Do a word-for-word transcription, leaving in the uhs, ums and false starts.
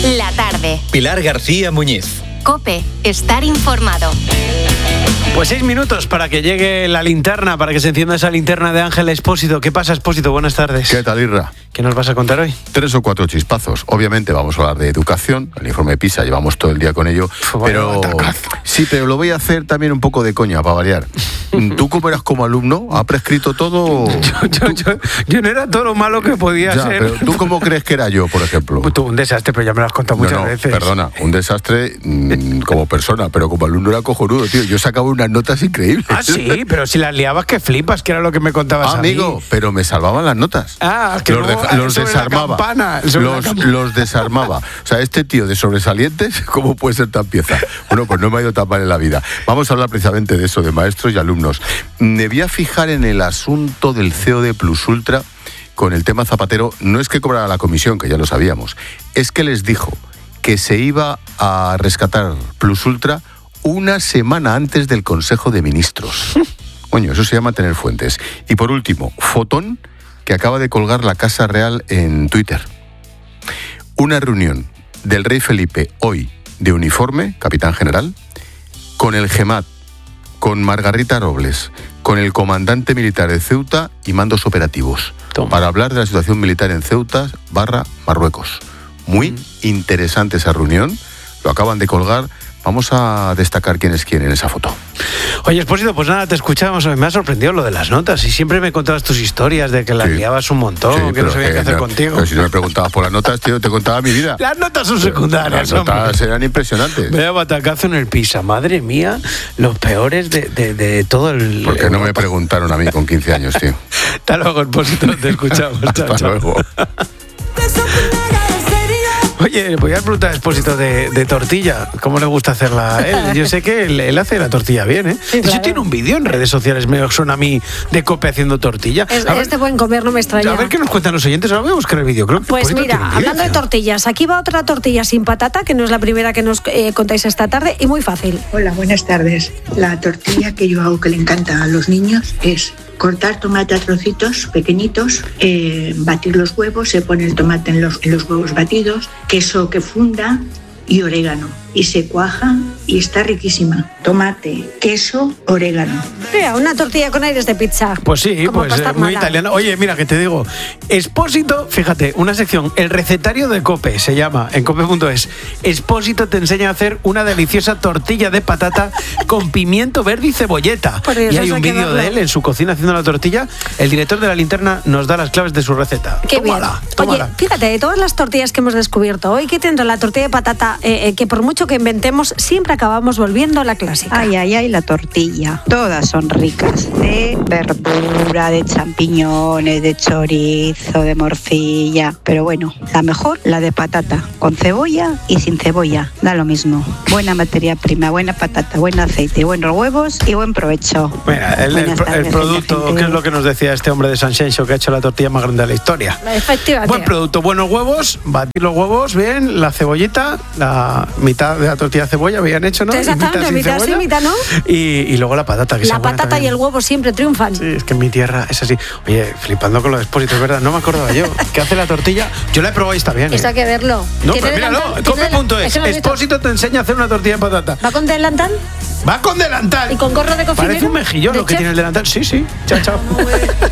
La tarde. Pilar García Muñiz. COPE. Estar informado. Pues seis minutos para que llegue la linterna, para que se encienda esa linterna de Ángel Expósito. ¿Qué pasa, Expósito? Buenas tardes. ¿Qué tal, Irra? ¿Qué nos vas a contar hoy? Tres o cuatro chispazos. Obviamente vamos a hablar de educación, el informe PISA, llevamos todo el día con ello. Uf, pero sí, pero lo voy a hacer también un poco de coña, para variar. ¿Tú cómo eras como alumno? ¿Ha prescrito todo? Yo, yo, yo, yo no era todo lo malo que podía ya, ser. Pero ¿tú cómo crees que era yo, por ejemplo? Tú, un desastre, pero ya me lo has contado muchas no, no, veces. Perdona, un desastre mmm, como persona, pero como alumno era cojonudo, tío. Yo sacaba unas notas increíbles. Ah, sí, pero si las liabas que flipas, que era lo que me contabas ah, a mí. Amigo, pero me salvaban las notas. Ah, que los, luego, de, los desarmaba. Campana, los, los desarmaba. O sea, este tío de sobresalientes, ¿cómo puede ser tan pieza? Bueno, pues no me ha ido tan mal en la vida. Vamos a hablar precisamente de eso, de maestros y alumnos. Me voy a fijar en el asunto del C E O de Plus Ultra con el tema Zapatero. No es que cobrara la comisión, que ya lo sabíamos, es que les dijo que se iba a rescatar Plus Ultra una semana antes del Consejo de Ministros. Coño, eso se llama tener fuentes. Y por último, fotón que acaba de colgar la Casa Real en Twitter. Una reunión del rey Felipe hoy de uniforme, capitán general, con el GEMAT, con Margarita Robles, con el comandante militar de Ceuta y mandos operativos. Toma. Para hablar de la situación militar en Ceuta barra Marruecos. Muy mm. interesante esa reunión, lo acaban de colgar. Vamos a destacar quién es quién en esa foto. Oye, Expósito, pues nada, te escuchábamos. Me ha sorprendido lo de las notas. Y siempre me contabas tus historias de que las sí. liabas un montón, sí, que no sabía qué hacer no, contigo. Pero si no me preguntabas por las notas, tío, te contaba mi vida. Las notas son secundarias. Las notas hombre. eran impresionantes. Vaya batacazo en el PISA. Madre mía, los peores de, de, de todo el... Porque no me preguntaron a mí con quince años, tío. Hasta luego, Expósito, te escuchamos. Hasta chao, luego. Oye, voy a preguntar a Expósito de, de tortilla. ¿Cómo le gusta hacerla a él? Yo sé que él, él hace la tortilla bien, ¿eh? Sí, de hecho, claro. Tiene un vídeo en redes sociales, me suena a mí, de COPE haciendo tortilla. Es, ver, es de buen comer, no me extraña. A ver qué nos cuentan los oyentes. Ahora voy a buscar el vídeo. Creo que pues mira, hablando de tortillas, aquí va otra tortilla sin patata, que no es la primera que nos eh, contáis esta tarde, y muy fácil. Hola, buenas tardes. La tortilla que yo hago que le encanta a los niños es cortar tomate a trocitos pequeñitos, eh, batir los huevos, se pone el tomate en los, en los huevos batidos, queso que funda y orégano. Y se cuaja y está riquísima. Tomate, queso, orégano. Mira, una tortilla con aires de pizza. Pues sí, pues eh, muy italiana. Oye, mira, que te digo, Expósito, fíjate, una sección, el recetario de COPE, se llama, en cope punto es. Expósito te enseña a hacer una deliciosa tortilla de patata con pimiento verde y cebolleta. Y hay un vídeo de él en su cocina haciendo la tortilla. El director de La Linterna nos da las claves de su receta. Qué tómala, bien. Tómala. Oye, fíjate, de todas las tortillas que hemos descubierto hoy, ¿qué tendrá la tortilla de patata? Eh, eh, que por mucho que inventemos, siempre acabamos volviendo a la clásica. Ay, ay, ay, la tortilla. Todas son ricas. De verdura, de champiñones, de chorizo, de morcilla. Pero bueno, la mejor, la de patata. Con cebolla y sin cebolla. Da lo mismo. Buena materia prima, buena patata, buen aceite, buenos huevos y buen provecho. Mira, el, el, tardes, el producto, ¿qué es lo que nos decía este hombre de San Xenxo que ha hecho la tortilla más grande de la historia? Efectivamente. Buen producto, buenos huevos, batir los huevos bien, la cebollita, la mitad de la tortilla de cebolla habían hecho, ¿no? Exactamente, mitad sí, mitad no. Y, y luego la patata, que la patata y el huevo siempre triunfan. Sí, es que en mi tierra es así. Oye, flipando con lo de Expósito, es verdad, no me acordaba yo. ¿Qué hace la tortilla? Yo la he probado y está bien. Eso ¿eh? hay que verlo. No, pero míralo, cope punto es. Expósito te enseña a hacer una tortilla de patata. ¿Va con delantal? Va con delantal. ¿Y con gorro de cocinero? Parece un mejillón lo que tiene el delantal. Sí, sí. Chao, chao.